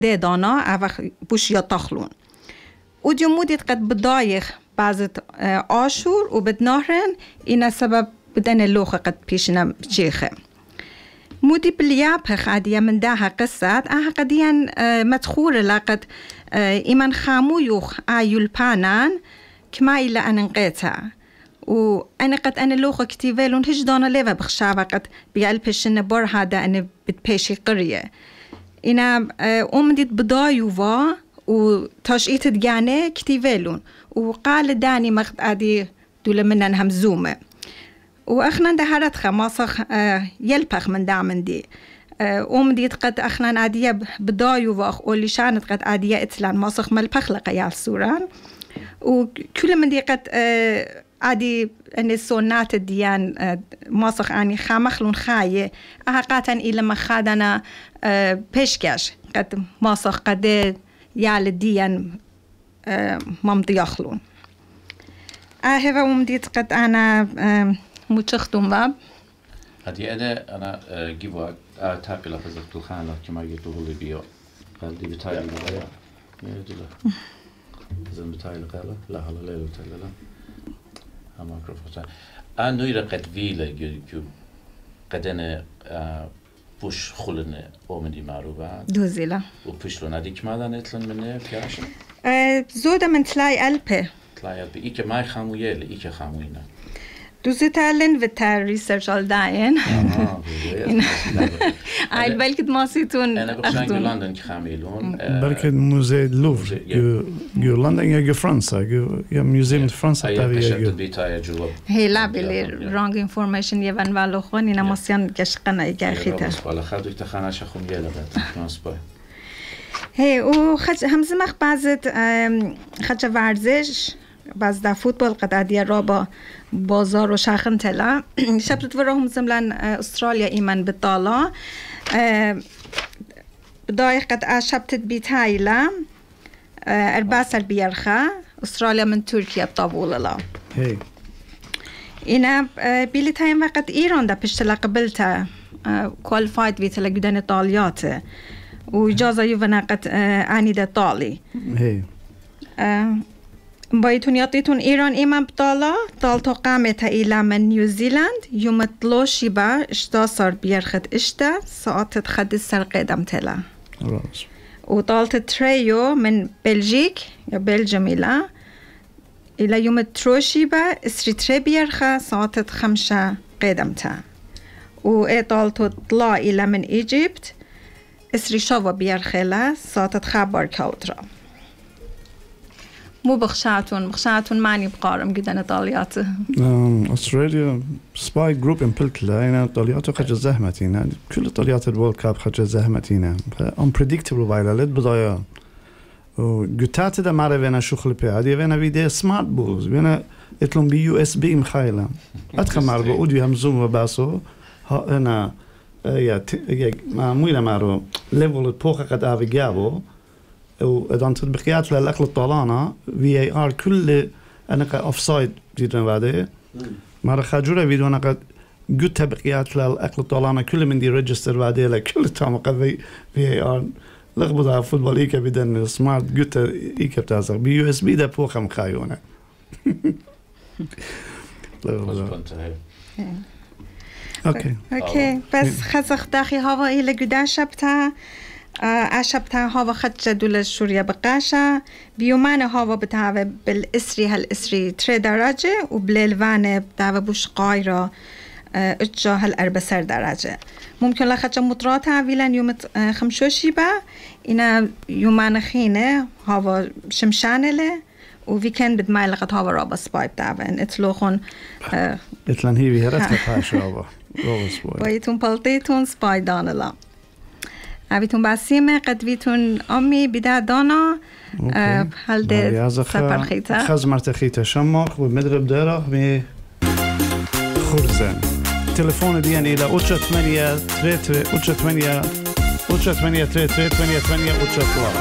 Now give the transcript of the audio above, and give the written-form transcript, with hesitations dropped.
ده دانا اوخ بوش یا تخلون و ديو موديت قد بدايخ بعضت آشور و بدنهرن إنا سبب بدن اللوخة قد بيشنا بشيخة مودي باليابخ عادية من داها قصات قديان مدخورة لقد إيمان خامو يوخ آيول بانان كما إلا أن انقيتها وأنا قد أنا اللوخة كتيفيلون هج دانا ليفا بخشابة قد بيالبشن بور هذا أنا بتبيشي قرية إنا أمديت بدايوفا وتشقيت دجانة كتيفيلون وقال داني مخد أدي دول منن همزومة وأخنا دهارت خماسخ يلبخ من دامن دي أمديت قد أخنا أدية بدايوفا أولي شانت قد أدية إتلان ماسخ ملبخ لقيال سوران وكل من دي قد عادي أن السونات الديان ماسخ أني خامخلون خاية أحقاتا إلا مخادنا بيشكش قد ماسخ قد يال الديان ممضي يخلون هذا ومديت قد أنا متشختم باب هذه أنا جيبوا تابي لفظة الخانة كما يقولوا لي بيو قال دي بتاعي الغاية يدله زين بتاعي الغاية لا هلا ليلة لا ميكروفون أنا نيرة قد فيلا جو قد أنا بوش خلنا ومدي معروفة دوزيلا وبشلون هذيك ماذا نتلن منه كاشة زودا من تلاي ألبه إيك ما يخاموية إيك خاموينا دوزيتالن وتر ريسيرش على داين عيل بالكد ماسيتون أنا بخشان جو لندن كخاميلون بالكد موزي لوفر جو لندن يا فرنسا يا موزيم فرنسا تاوي هي لا بلي رونج انفورميشن يفن والو خون إنا ماسيان كشقنا يجاخيته ولا خدوا تخانة شخون يلا بعد هي وخج همزمخ بعضت خج ورزش بعض دا فوتبال قد عادية رابا بازار و شاخن تلا شبت وراهم زملان استراليا إيمان بالطالة بدايق قد شبتت بيتايلا 4 سال بيرخا استراليا من تركيا بطابولة لا هي إنا بيلتاين وقت إيران دا بشتلا قبلتا كوالفايد بيتلا جدان طاليات وإجازة يوفنا قد آني دا طالي هي بايتون يعطيتون إيران إيمان بطالة طالتو قامتها إلى من نيوزيلاند يوم تلوشي با اشتاصر بيرخد اشتا ساعت خد السر قدم تلا وطالت تريو من بلجيك يا بلجم إلى يوم تروشي با اسري تري بيرخا ساعت 5 قدم تا وطالتو طلا إلى من إيجيبت اسري شاوا بيرخلا ساعت خبر كوترا مو بخشاتون ماني بقارم جدا إيطالياته. أستراليا سباي جروب إمبلتلا هنا إيطالياته خرج زحمتينا كل إيطاليات الوورلد كاب خرج زحمتينا unpredictable بايلا لد بداية وقتات ده معرفنا شغل بيعادي فينا فيديو سمارت بولز فينا يطلون USB مخايلة أدخل معرفة أوديو همزوم وباسو هنا يا معمولة معرفة ليفل البوخة قد أفجابو وإذا تطبيقات للأكل الطالانة VAR كل أنا كأوفسايد جدا بعده مرة خاجورة فيديو أنا قد قلت تطبيقات للأكل الطالانة كل من دي ريجستر بعده لكل تام قد VAR لخبط على فوتبول إيكا بدن سمارت قلت إيكا بتاعزق USB ده بوخة مخايونة أوكي بس خزخ داخي هوا إلى قدان شبتها عشبتها هوا خد جدول سوريا بقاشة بيومان هوا بتاعه بالإسري هالإسري 3 درجة وبالليلفانة بتاعه بوش قايرة اتجاه 4 درجة ممكن لخد مطرات عويلان يوم 5 شيبة إنا يومان خينة هوا شمشانة له وويكند بدماي لقد هوا رابا سباي بتاعه اتلوخون اتلان هي بيهرتك باش رابا سباي بايتون بلطيتون سباي دانلا أبيتون باسيمة قد بيتون أمي بدا دانا هل ده سفر خيطة خز مرتخيطة شمخ ومدرب داره مي خرزن تلفون ديان إلى 8 3 8 8 8 3 8 8 8